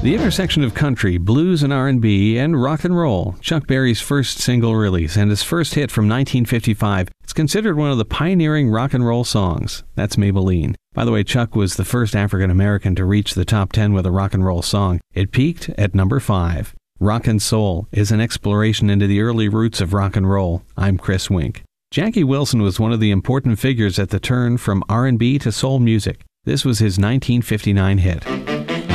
The intersection of country, blues and R&B, and rock and roll, Chuck Berry's first single release and his first hit from 1955. It's considered one of the pioneering rock and roll songs. That's Maybelline. By the way, Chuck was the first African-American to reach the top 10 with a rock and roll song. It peaked at number 5. Rock and Soul is an exploration into the early roots of rock and roll. I'm Chris Wink. Jackie Wilson was one of the important figures at the turn from R&B to soul music. This was his 1959 hit.